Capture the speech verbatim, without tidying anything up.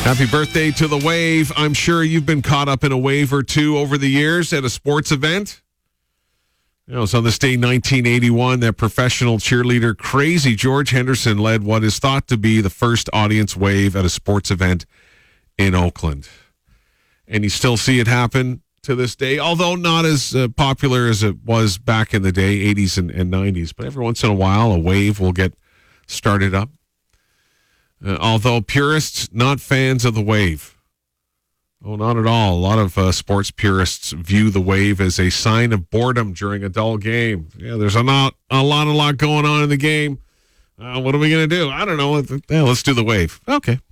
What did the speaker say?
Happy birthday to the Wave. I'm sure you've been caught up in a wave or two over the years at a sports event. You know, it was on this day, nineteen eighty-one, that professional cheerleader Crazy George Henderson led what is thought to be the first audience wave at a sports event in Oakland. And you still see it happen to this day, although not as uh, popular as it was back in the day, eighties and, and nineties. But every once in a while, a wave will get started up. Uh, although purists, not fans of the wave. Oh, not at all. A lot of uh, sports purists view the wave as a sign of boredom during a dull game. Yeah, there's a lot, a lot, a lot going on in the game. Uh, what are we going to do? I don't know. Yeah, let's do the wave. Okay,